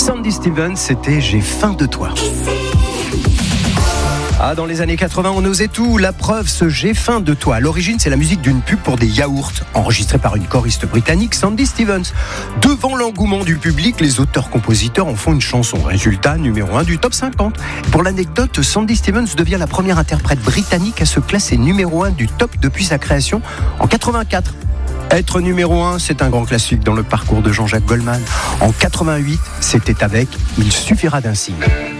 Sandy Stevens, c'était J'ai faim de toi. Ah, dans les années 80, on osait tout. La preuve, ce J'ai faim de toi. À l'origine, c'est la musique d'une pub pour des yaourts, enregistrée par une choriste britannique, Sandy Stevens. Devant l'engouement du public, les auteurs-compositeurs en font une chanson. Résultat, numéro 1 du top 50. Pour l'anecdote, Sandy Stevens devient la première interprète britannique à se classer numéro 1 du top depuis sa création en 84. Être numéro 1, c'est un grand classique dans le parcours de Jean-Jacques Goldman. En 88, c'était avec Il suffira d'un signe.